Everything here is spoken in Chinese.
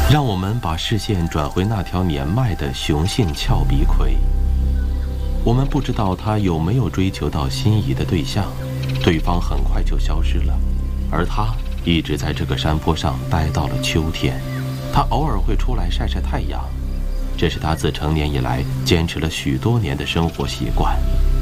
让我们把视线转回那条年迈的雄性翘鼻葵。我们不知道它有没有追求到心仪的对象，对方很快就消失了，而它一直在这个山坡上待到了秋天。它偶尔会出来晒太阳，这是它自成年以来坚持了许多年的生活习惯。